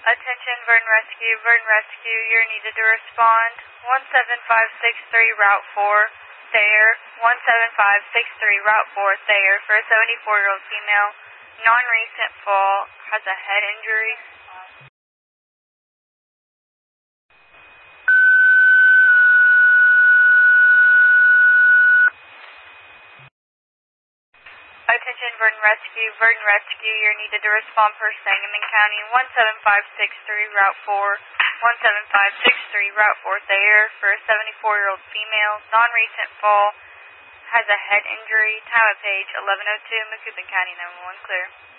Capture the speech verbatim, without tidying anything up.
Attention, Vernon Rescue. Vernon Rescue, you're needed to respond. one seven five six three, Route four, Thayer. one seven five six three, Route four, Thayer, for a seventy-four-year-old female. Non-recent fall, has a head injury. Attention, Vernon Rescue. Vernon Rescue, you're needed to respond for Sangamon County. one seven five six three, Route four. one seven five six three, Route four, Thayer, for a seventy-four-year-old female. Non-recent fall, has a head injury. Time of page eleven oh two, Macoupin County, nine one one, clear.